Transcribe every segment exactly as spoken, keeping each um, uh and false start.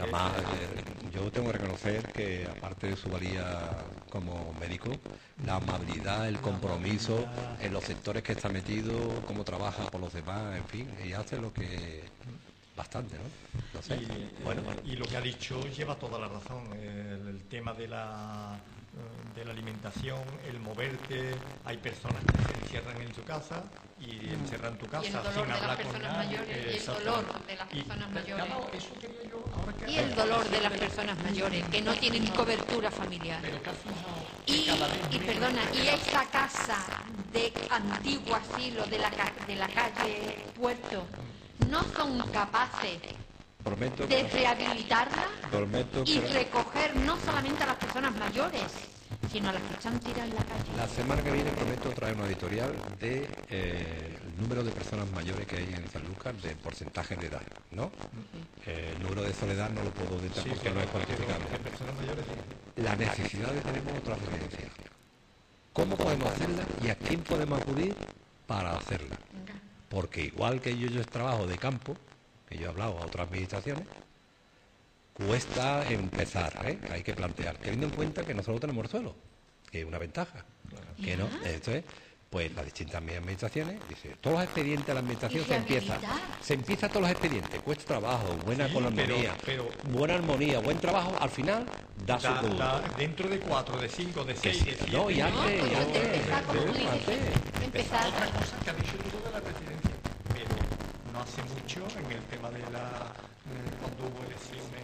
Además, eh, yo tengo que reconocer que, aparte de su valía como médico, la amabilidad, el compromiso en los sectores que está metido, cómo trabaja por los demás, en fin, y hace lo que... bastante, ¿no? No sé. Y, bueno, y lo que ha dicho lleva toda la razón. El, el tema de la, de la alimentación, el moverte, hay personas que se encierran en su casa y encierran tu casa y el dolor sin de las hablar con personas nadie. mayores, y el dolor de las personas Y, mayores. claro, eso quería yo, ahora que Y el dolor de las personas mayores que no tienen cobertura familiar. Pero que has fijado que Y, cada vez y menos- perdona, y esa casa de antiguo asilo de la, ca- de la calle Puerto, ¿no son capaces prometo de que... rehabilitarla prometo y que... recoger no solamente a las personas mayores, sino a las que están tiradas en la calle? La semana que viene prometo traer una editorial de eh, el número de personas mayores que hay en Sanlúcar, de porcentaje de edad, ¿no? Eh, el número de soledad no lo puedo decir Sí, porque claro, no es pero cuantificable. de personas mayores sí. La necesidad de tenemos otra residencia. ¿Cómo podemos hacerla y a quién podemos acudir para hacerla? Porque igual que yo, yo trabajo de campo, que yo he hablado a otras administraciones, cuesta empezar, ¿eh? Hay que plantear, teniendo en cuenta que nosotros tenemos el suelo, que es una ventaja, que no, esto es, pues las distintas administraciones, dice, todos los expedientes de la administración ¿Y se empiezan, rehabilitar? se empieza todos los expedientes, cuesta trabajo, buena Sí, economía, pero- pero- buena armonía, buen trabajo, al final da su Da- fruto. da- dentro de cuatro, de cinco, de Que seis, sí, de siete. no, y antes, pues y antes, empezar como tú eh, dices, antes. empezar. Otra cosa que ha dicho tú de la residencia, pero no hace mucho en el tema de la eh, cuando hubo elecciones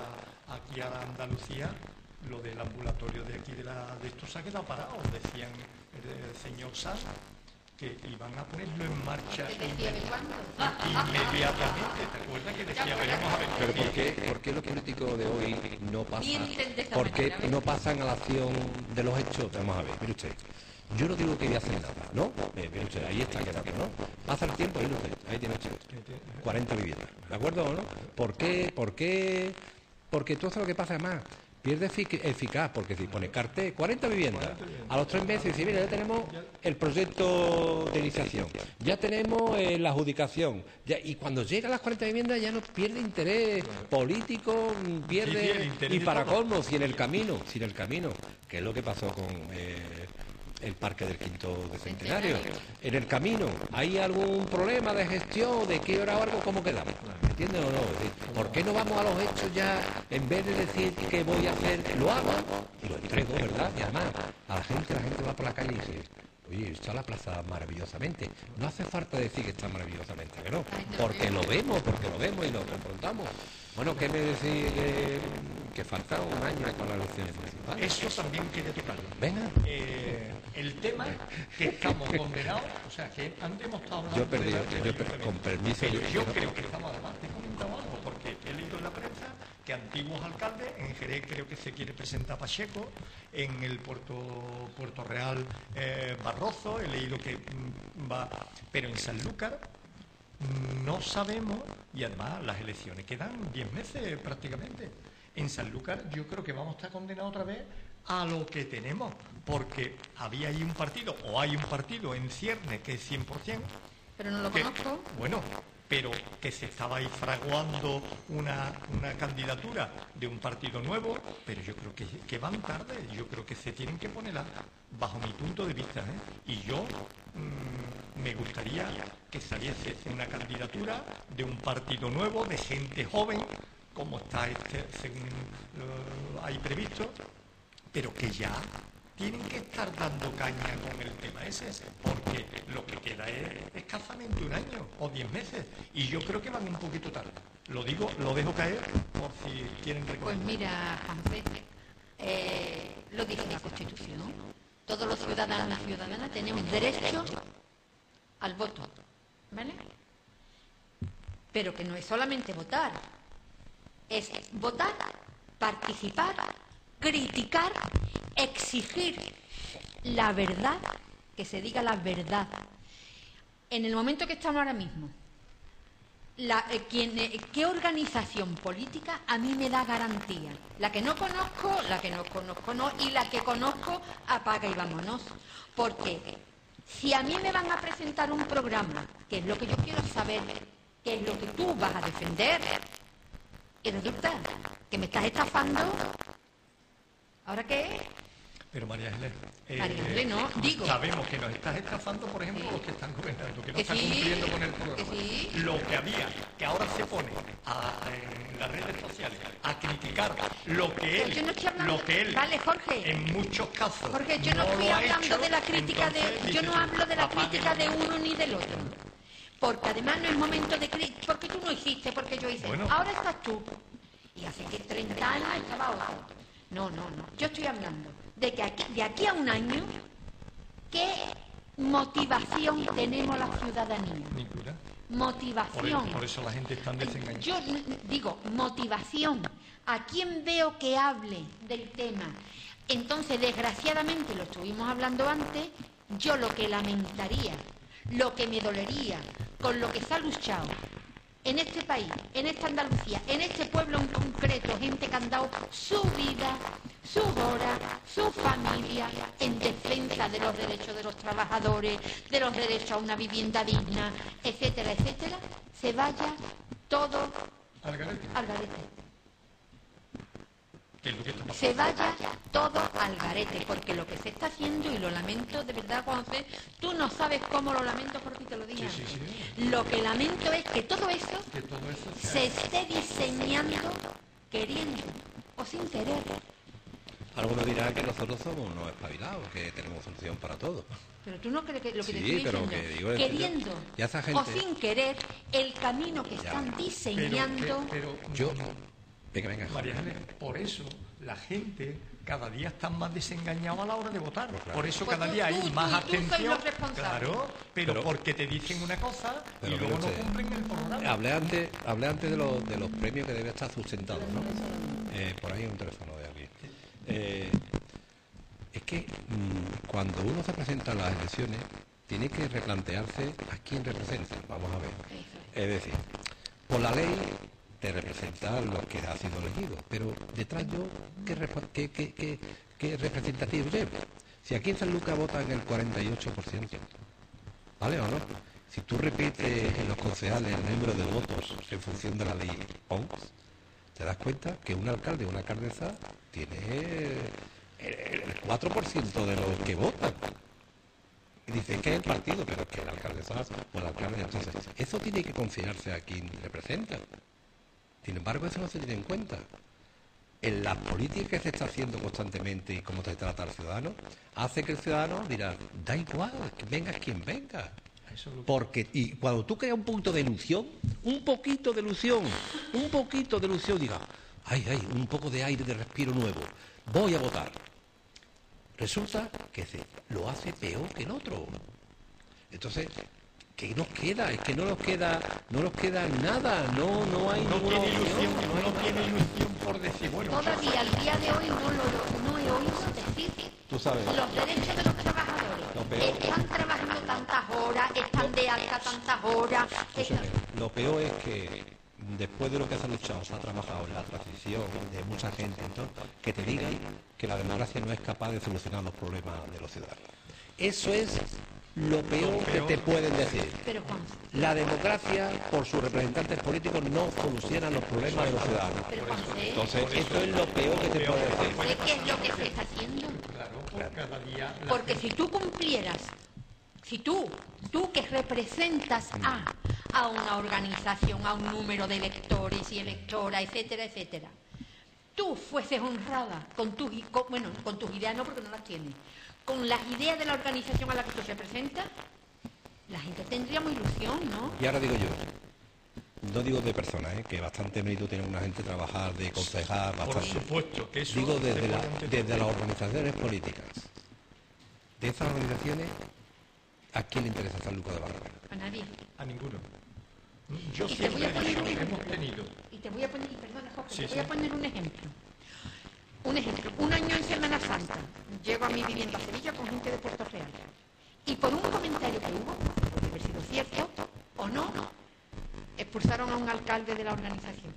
a- aquí a Andalucía, lo del ambulatorio de aquí de la de esto se ha quedado parado, decían el, el señor Sanz que iban a ponerlo en marcha ¿Te decía de cuándo? inmediatamente. ¿Te acuerdas que decía veremos a ver Pero qué- ¿por qué, por qué los políticos de hoy no pasan, Mienten de esta por qué manera, no pasan a la acción de los hechos? Vamos a ver, mire usted, yo no digo que voy a hacer nada, ¿no? Eh, Mire usted, ahí está quedando, ¿no? Pasa el tiempo, mire usted, ahí tiene usted cuarenta viviendas, ¿de acuerdo o no? ¿Por qué? ¿Por qué? Porque todo eso lo que pasa es más, pierde efic- eficaz, porque si pone cartel, cuarenta viviendas, a los tres meses dice, mira, ya tenemos el proyecto de iniciación, ya tenemos eh, la adjudicación, ya, y cuando llega a las cuarenta viviendas ya no pierde interés político, mm, Sí, sí, pierde, el interés y de para todo. colmo, si en el camino, si en el camino, que es lo que pasó con eh, el parque del quinto de centenario, en el camino, ¿hay algún problema de gestión, de qué hora o algo, cómo quedamos? ¿Me entienden o no? Es decir, ¿por qué no vamos a los hechos ya, en vez de decir que voy a hacer, lo hago y lo entrego, ¿verdad? Y además, a la gente, la gente va por la calle y dice, oye, está la plaza maravillosamente. No hace falta decir que está maravillosamente, que no, porque lo vemos, porque lo vemos y lo confrontamos. Bueno, ¿qué me decís que, que falta un año para las elecciones municipales? Eso también quería tocarlo. Venga. Eh, el tema que estamos condenados, o sea, que antes hemos estado hablando Yo he perdido, de la- yo he per- con permiso, pero yo- yo, yo no- creo que estamos, además, te he comentado algo, porque he leído en la prensa que antiguos alcaldes, en Jerez creo que se quiere presentar Pacheco, en el Puerto, Puerto Real eh, Barroso, he leído que mm, va, pero en Sanlúcar no sabemos, y además las elecciones quedan diez meses prácticamente. En Sanlúcar yo creo que vamos a estar condenados otra vez a lo que tenemos, porque había ahí un partido, o hay un partido en cierne que es cien por ciento, Pero no lo que, conozco. bueno, pero que se estaba ahí fraguando una, una candidatura de un partido nuevo, pero yo creo que, que van tarde, yo creo que se tienen que poner a- bajo mi punto de vista, ¿eh? Y yo mm, me gustaría que saliese una candidatura de un partido nuevo, de gente joven, como está este, según eh, hay previsto, pero que ya tienen que estar dando caña con el tema ese, porque lo que queda es escasamente un año o diez meses, y yo creo que van un poquito tarde. Lo digo, lo dejo caer por si quieren Pues recordar. mira, Juanfe, eh, lo dice la Constitución. Todos los ciudadanos y ciudadanas tenemos derecho al voto, ¿vale? Pero que no es solamente votar, es votar, participar, criticar, exigir la verdad, que se diga la verdad. En el momento que estamos ahora mismo, la, eh, quien, eh, ¿qué organización política a mí me da garantía? La que no conozco, la que no conozco no, y la que conozco apaga y vámonos. Porque si a mí me van a presentar un programa, que es lo que yo quiero saber, que es lo que tú vas a defender, Y resulta que me estás estafando. ¿Ahora qué? Pero María Ángeles, eh, María Ángeles, no, eh, digo. sabemos que nos estás estafando, por ejemplo, Sí. los que están gobernando, que no Que están sí, cumpliendo con el programa. que sí. Lo que había, que ahora se pone a- en las redes sociales a criticar lo que Pero él, yo no estoy hablando- lo que él, Vale, Jorge. en muchos casos, Porque yo no, no estoy lo ha hablando hecho, de la crítica de... entonces Yo dices no tú, hablo de la apaguen crítica de la luz. uno ni del otro. Porque además no es momento de crítica. Porque tú no hiciste, porque yo hice. Bueno. Ahora estás tú. Y hace que treinta años estaba otro. No, no, no. Yo estoy hablando de que aquí- de aquí a un año, ¿qué motivación tenemos la ciudadanía? Ninguna. Por, Motivación. el- por eso la gente está desengañada. Yo n- n- digo, motivación. ¿A quién veo que hable del tema? Entonces, desgraciadamente, lo estuvimos hablando antes, yo lo que lamentaría, lo que me dolería, con lo que se ha luchado en este país, en esta Andalucía, en este pueblo en concreto, gente que han dado su vida, sus horas, su familia, en defensa de los derechos de los trabajadores, de los derechos a una vivienda digna, etcétera, etcétera, se vaya todo Al garete, al garete. que es lo que está pasando. Se vaya todo al garete, porque lo que se está haciendo, y lo lamento de verdad, Juan José, tú no sabes cómo lo lamento porque te lo dije Sí, sí, antes. sí. Lo que lamento es que todo eso Que todo eso se se esté diseñando queriendo o sin querer. Algunos dirán que nosotros somos unos espabilados, que tenemos solución para todo. Pero tú no crees que lo que te Sí, estoy pero diciendo, que digo, queriendo y a esa o gente- sin querer, el camino que están Pero, diseñando... pero, pero, Yo... Venga, venga. María Ángeles, por eso la gente cada día está más desengañada a la hora de votar. Pues claro. Por eso Pues cada tú- día tú- hay tú- más tú sois atención. los responsables. Claro, pero, Pero- porque te dicen una cosa y Pero luego mire no usted, cumplen el programa. Hablé antes, hablé antes de, los, de los premios que debe estar sustentados, ¿no? Eh, por ahí hay un teléfono de alguien. Eh, es que mm, cuando uno se presenta a las elecciones, tiene que replantearse a quién representa. Vamos a ver. Es decir, por la ley te representa lo que ha sido elegido, pero detrás yo, ¿qué, repa- qué, qué, qué, qué representativo llevo? Si aquí en San Lucas votan el cuarenta y ocho por ciento, ¿vale o no? Si tú repites en los concejales el número de votos en función de la ley O M S, te das cuenta que un alcalde o una alcaldesa tiene el el cuatro por ciento de los que votan. Y dicen que es el partido, pero es que la alcaldesa o el alcalde, entonces, eso tiene que considerarse a quien representa. Sin embargo, eso no se tiene en cuenta. En las políticas que se está haciendo constantemente y cómo se trata al ciudadano, hace que el ciudadano dirá, da igual, que venga quien venga. Eso es lo que- Porque, y cuando tú creas un punto de ilusión, un poquito de ilusión, un poquito de ilusión, diga, ay, ay, un poco de aire de respiro nuevo, voy a votar. Resulta que se lo hace peor que el otro. Entonces, ¿qué nos queda? Es que no nos queda, no nos queda nada, no, no hay no ninguna tiene opción, ilusión, no hay no nada. tiene ilusión por decir, bueno, Todavía al día de hoy no, lo, no he oído decir Tú sabes. los derechos de los trabajadores. Lo peor. Están trabajando tantas horas, están de alta tantas horas. Escúchame, lo peor es que después de lo que se ha luchado, se ha trabajado en la transición de mucha gente, entonces, que te digan que la democracia no es capaz de solucionar los problemas de los ciudadanos. Eso es lo peor que te pueden decir. Pero Juan, La democracia, por sus representantes políticos, no soluciona los problemas de los ciudadanos. pero Juan, sé, Entonces, esto es lo peor que te puede decir. sé qué es lo que se está haciendo. claro, por cada día la Porque si tú cumplieras, si tú, tú que representas a, a una organización, a un número de electores y electoras, etcétera, etcétera, tú fueses honrada con tus, i- con- bueno, con tus ideas no porque no las tienes, con las ideas de la organización a la que tú representas, la gente tendría muy ilusión, ¿no? Y ahora digo yo, no digo de personas, ¿eh? Que bastante mérito tiene una gente trabajar de concejal, por bastante. supuesto que eso Digo se desde, puede la- entender. desde las organizaciones políticas. De esas organizaciones, ¿a quién le interesa San Lucas de Barrameda? A nadie. a ninguno. Yo Y te siempre voy a he poner dicho, un ejemplo. hemos tenido Y te voy a poner, y perdona Jorge, Sí, te voy sí. a poner un ejemplo. Un ejemplo, un año en Semana Santa, llego a mi vivienda a Sevilla con gente de Puerto Real. Y por un comentario que hubo, puede haber sido cierto o no, expulsaron a un alcalde de la organización.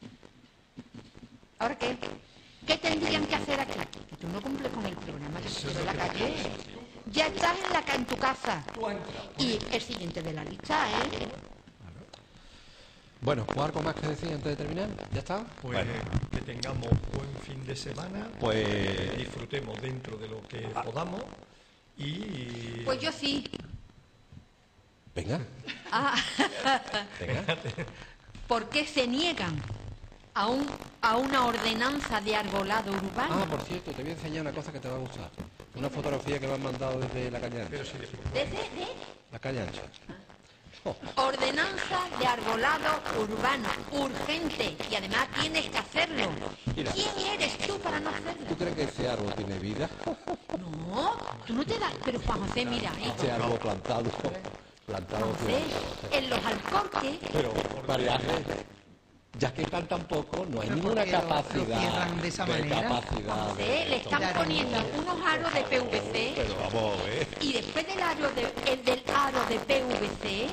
¿Ahora qué? ¿Qué tendrían que hacer aquí? Que tú no cumples con el programa que se en la calle. Ya estás en, la, ca- en tu casa. tú has entrado. Y el siguiente de la lista, ¿eh? Bueno, ¿pues algo más que decir antes de terminar? ¿Ya está? Pues Bueno, que tengamos buen fin de semana, Pues- que disfrutemos dentro de lo que podamos y... Pues yo sí. venga, Ah, venga. ¿por qué se niegan a, un, a una ordenanza de arbolado urbano? Ah, por cierto, te voy a enseñar una cosa que te va a gustar. Una fotografía que me han mandado desde la calle ancha. Pero si después- Desde de La calle ancha. Oh, ordenanza de arbolado urbano, urgente, y además tienes que hacerlo. Mira. ¿Quién eres tú para no hacerlo? ¿tú crees que ese árbol tiene vida? No, tú no te das. Pero Juan José, mira, hijo, Ese árbol plantado. Plantado. Juan José, en los Alcorques, Pero, María Ángel, ya que cantan poco, no hay Pero ninguna ¿por qué lo- lo capacidad. cierran de esa manera? capacidad José, de- le están Claro. poniendo unos aros de P V C. Pero vamos a ver. Y después del aro de, el del aro de P V C,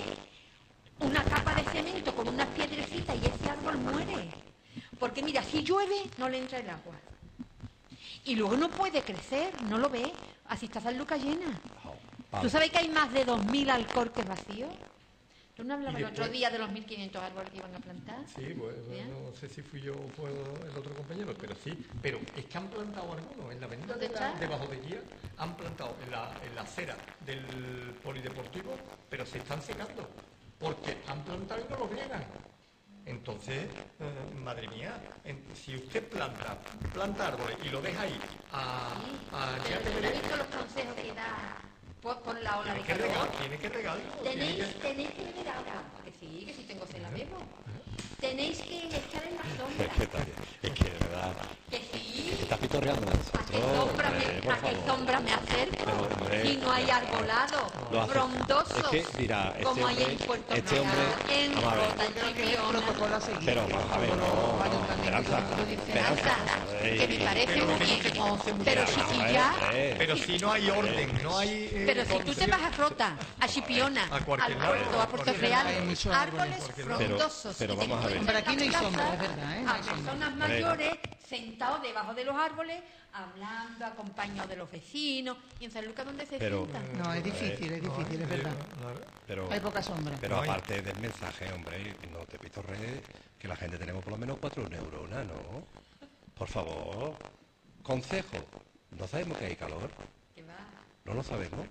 una capa de cemento con unas piedrecitas y ese árbol muere. Porque mira, si llueve, no le entra el agua. Y luego no puede crecer, no lo ve. Así está San Lucas llena. Vamos. ¿Tú sabes que hay más de dos mil alcorques vacíos? ¿Tú no hablabas Y el otro después- día de los mil quinientos árboles que iban a plantar? Sí, bueno, Bien. no sé si fui yo o fue el otro compañero, pero sí. Pero es que han plantado algunos en la avenida ¿Dónde de, la, está? debajo de Guía, han plantado en la, en la acera del polideportivo, pero se están secando, porque han plantado y no los riegan. Entonces, eh, madre mía, en- si usted planta, planta árboles y lo deja ahí, a, a ya Pero te ¿no has veré, visto los consejos que da por, por la ola de tiene que calor? regar, tiene que regarlo. tiene Tenéis, que- tenéis que beber agua, que sí, que si tengo se la bebo. Tenéis que estar en la sombra, Es que, está bien. Es que, de verdad, que sí. está pitorreando a ¿A qué nosotros. sombra hombre, me, por a qué favor. sombra me acerco? Pero, hombre, si no hay arbolado, Lo hace- frondosos, Es que, dirá, este como hay hombre- en Puerto este Real, hombre- en vamos a ver. Rota, en Creo que es el Chipiona. protocolo a seguir. Pero vamos a ver, Como no, los no, ayuntamientos y todo el mundo Esperanza, dice, Esperanza. Esperanza, Ey. que me parece Pero muy que bien. dice como se Pero murió. si, Vamos a si ver, ya... eh. Pero si no hay orden, no hay... eh, Pero si tú te condición- vas a Rota, a Chipiona, A cualquier al lado, puerto, a a Puerto cualquier Real, lado, hay muchos árboles, árboles cualquier lado. frondosos. Pero- pero y te vamos a ver. encuentras Hombre, aquí no hay en la sombra, plaza es verdad, ¿eh? No a hay sombra. personas mayores sentados debajo de los árboles, hablando, acompañados de los vecinos. ¿Y en San Lucas dónde se Pero- sientan? No, es difícil, es difícil, es verdad. Pero, Hay poca sombra. pero No hay. aparte del mensaje, hombre, no te pitorrees, que la gente tenemos por lo menos cuatro neuronas, ¿no? Por favor. Consejo. ¿No sabemos que hay calor? Que va. ¿No lo sabemos?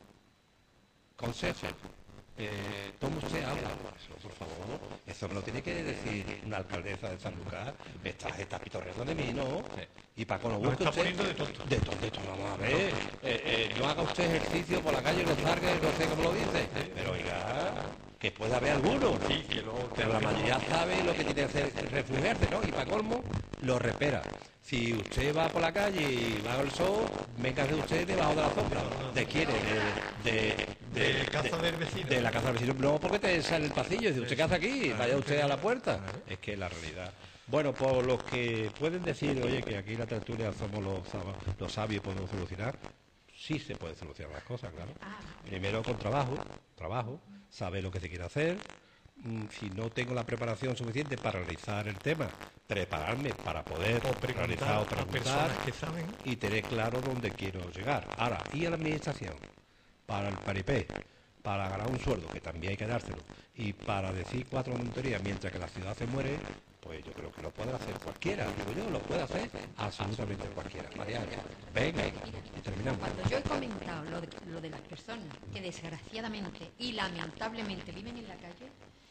Consejo. Eh, tome usted agua. Eso, por favor. Eso me lo tiene que decir una alcaldesa de San Lucas. Estás, estás pitorreando de mí, ¿no? Y para cuando Nos busque está usted... poniendo de tonto. De tonto, de tonto, vamos a ver. Eh, eh, no haga usted ejercicio por la calle, no salga, no sé cómo lo dice. Pero oiga, que pueda haber alguno. Sí, que luego- Pero la mayoría sabe lo que tiene que hacer es refugiarse, ¿no? Y para colmo, lo repera. Si usted va por la calle y va al sol, venga de usted debajo de la sombra. ¿De quién? De, de, de, De casa del vecino. De la casa del vecino. No, porque te sale el pasillo. Dice, ¿usted qué hace aquí? Vaya usted a la puerta. Es que es la realidad. Bueno, por los que pueden decir, oye, que aquí en la tertulia somos los, sab- los sabios y podemos solucionar, sí se pueden solucionar las cosas, claro. Primero con trabajo, trabajo, saber lo que se quiere hacer. Mm, Si no tengo la preparación suficiente para realizar el tema, prepararme para poder O preguntar realizar o a preguntar personas que saben. y tener claro dónde quiero llegar. Ahora, y a la administración, para el paripé, para ganar un sueldo, que también hay que dárselo, y para decir cuatro tonterías mientras que la ciudad se muere, pues yo creo que lo puede hacer cualquiera, digo yo, lo puede hacer absolutamente cualquiera. María, venga, y terminamos. Cuando yo he comentado lo de, lo de las personas que desgraciadamente y lamentablemente viven en la calle,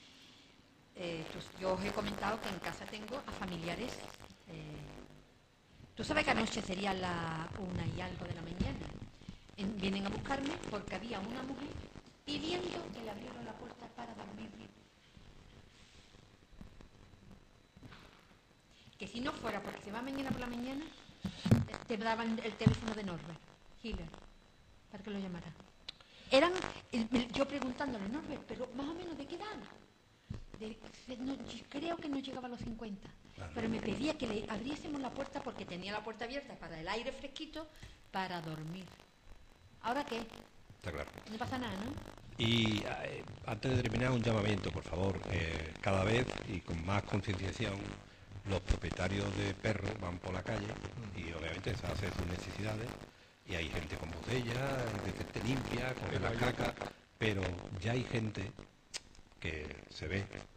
eh, pues yo os he comentado que en casa tengo a familiares. eh, Tú sabes que anoche sería la una y algo de la mañana. En- vienen a buscarme porque había una mujer pidiendo que le abrieran la puerta para dormir. Que si no fuera porque se va mañana por la mañana, eh, te daban el teléfono de Norbert Hiller para que lo llamara. Eran, eh, me- yo preguntándole, Norbert, pero más o menos de qué edad. De- de- no, yo creo que no llegaba a los cincuenta. Pero me pedía que le abriésemos la puerta porque tenía la puerta abierta para el aire fresquito para dormir. ¿Ahora qué? Está claro. No pasa nada, ¿no? Y eh, antes de terminar, un llamamiento, por favor. Eh, cada vez y con más concienciación, los propietarios de perros van por la calle y obviamente se hacen sus necesidades y hay gente con botella, hay gente limpia, con las cacas, pero ya hay gente que se ve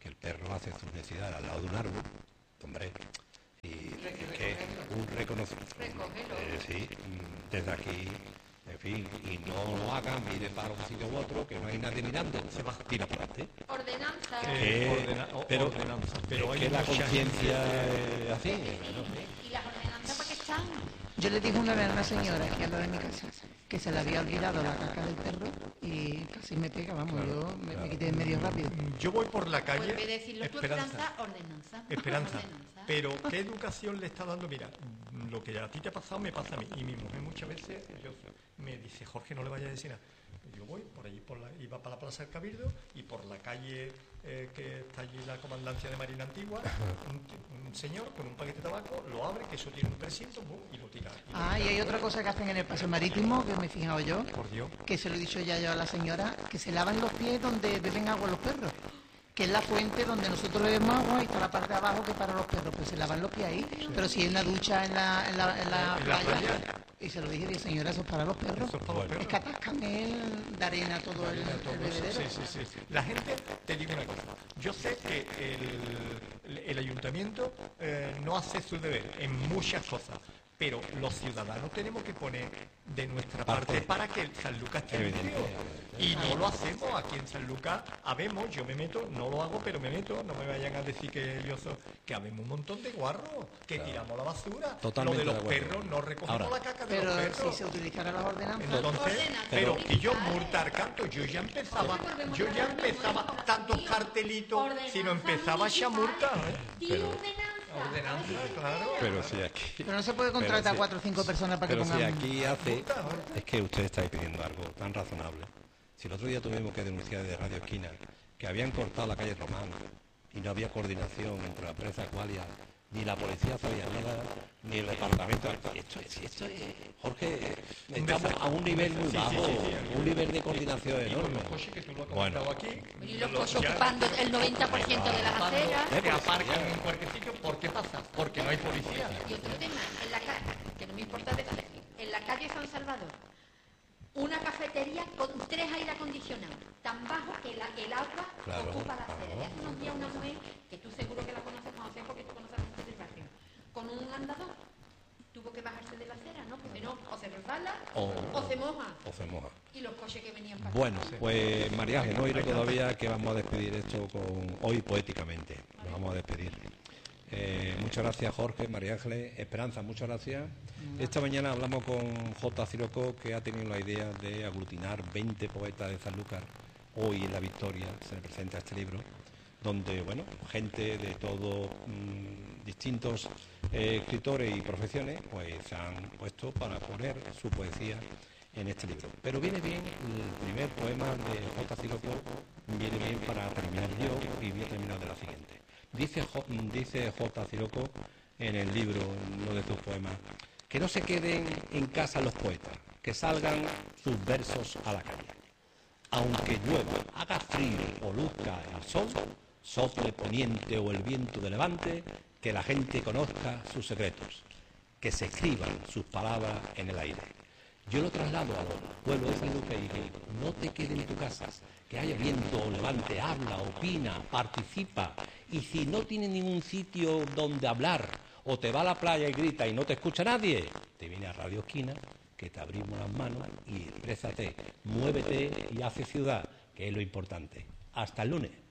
que el perro hace sus necesidades al lado de un árbol, hombre, y, y que un reconocimiento. Recógelo. Eh, sí, mm, desde aquí, en fin, y no lo hagan, mire para un sitio u otro, que no hay nadie mirando, se va, tira para adelante. Ordenanza. Que- ordena- o- pero ordenanza, pero es hay que la mucha conciencia es así, no sé. ¿Y las ordenanzas para qué están? Yo le dije una vez a una señora que al lado de mi casa que se le había olvidado la caca del perro y casi me pega, vamos, yo me, me quité de medio rápido. Yo voy por la calle. Vuelve a decirlo tú, Esperanza. Esperanza, ordenanza. Esperanza. Ordenanza. Pero ¿qué educación le está dando? Mira, lo que a ti te ha pasado me pasa a mí. Y mi mujer muchas veces yo, me dice, Jorge, no le vayas a decir nada. Yo voy por allí, por la, iba para la Plaza del Cabildo y por la calle eh, que está allí la comandancia de Marina Antigua, un, un señor con un paquete de tabaco lo abre, que eso tiene un precinto, boom, y lo tira. Y lo Ah, y tira. hay otra cosa que hacen en el paseo marítimo, que me he fijado yo, Por Dios. que se lo he dicho ya yo a la señora, que se lavan los pies donde beben agua los perros, que es la fuente donde nosotros bebemos agua y está la parte de abajo que para los perros, pues se lavan los pies ahí, pero si hay una ducha en la, en la, en la ¿En la playa, playa? y se lo dije, dije, señora, eso es para los perros, Eso es para los perros. es que atascan el, de arena todo el, Mira, el todo eso, bebedero. sí, sí, sí. La gente, te digo una cosa, yo sé que el, el ayuntamiento eh, no hace su deber en muchas cosas, pero los ciudadanos tenemos que poner de nuestra parte para que San Lucas esté limpio. Y no lo hacemos aquí en San Lucas. Habemos, yo me meto, no lo hago, pero me meto, no me vayan a decir que yo soy, que habemos un montón de guarros, que tiramos la basura. Totalmente lo de de los acuerdo. perros, no recogemos Ahora, la caca de Pero los si perros. se utilizaran las ordenanzas, Entonces, Ordenanza, pero pero que yo quitar. multar canto, yo ya empezaba, Volvemos yo a ya lo mismo, empezaba ¿no? tantos Tío, cartelitos, sino ordenanza empezaba ya multa, ¿eh? Di Pero- ordenanza. Ordenanza, claro. Pero si aquí... pero no se puede contratar Pero a si- cuatro o cinco personas para que Pero si pongan... aquí hace... Es que usted está pidiendo algo tan razonable. Si el otro día tuvimos que denunciar de Radio Esquina que habían cortado la calle Romana y no había coordinación entre la prensa Aqualia, ni la policía sabía nada, ni el departamento... Esto es, esto es... Jorge, estamos a un nivel muy Sí, sí, bajo, sí, sí. un nivel de coordinación Y con enorme. los coches que tú lo has Bueno. comentado aquí, Y los los- coches ya- ocupando el noventa por ciento de las aceras. que aparcan en cualquier sitio, ¿por qué pasa? Porque no hay policía. Y otro tema, en la calle, que no me importa decir, en la calle San Salvador, una cafetería con tres aire acondicionados, tan bajo que la- el agua Claro, ocupa la claro. acera. Y hace unos días una mujer, que tú seguro que la conoces, conoces porque tú conoces la gente del barrio, con un andador, tuvo que bajarse de la acera, ¿no? Porque no, o se resbala O- o se moja. O se moja. Y los coches que venían para acá. Bueno, pues María Ángel, no iré todavía, que vamos a despedir esto con hoy poéticamente. Nos vamos a despedir. Eh, muchas gracias, Jorge, María Ángeles, Esperanza, muchas gracias. Esta mañana hablamos con J. Ciroco, que ha tenido la idea de aglutinar veinte poetas de Sanlúcar. Hoy en La Victoria se le presenta este libro, donde, bueno, gente de todos mm, distintos eh, escritores y profesiones, pues se han puesto para poner su poesía en este libro. Pero viene bien el primer poema de J. Ciroco, viene bien para terminar yo y voy a terminar de la siguiente. Dice, J- dice J. Ciroco en el libro, en uno de sus poemas, que no se queden en casa los poetas, que salgan sus versos a la calle. Aunque llueva, haga frío o luzca el sol, sople poniente o el viento de levante, que la gente conozca sus secretos, que se escriban sus palabras en el aire. Yo lo traslado a los pueblos de San Lucas y digo, no te quedes en tu casa, que haya viento o levante, habla, opina, participa, y si no tienes ningún sitio donde hablar, o te va a la playa y grita y no te escucha nadie, te viene a Radio Esquina, que te abrimos las manos y exprésate, muévete y hace ciudad, que es lo importante. Hasta el lunes.